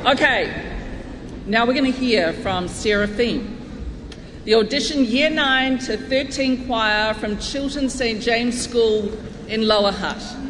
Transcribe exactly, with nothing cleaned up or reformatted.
Okay, now we're going to hear from Seraphine. The audition Year nine to thirteen choir from Chiltern Saint James School in Lower Hutt.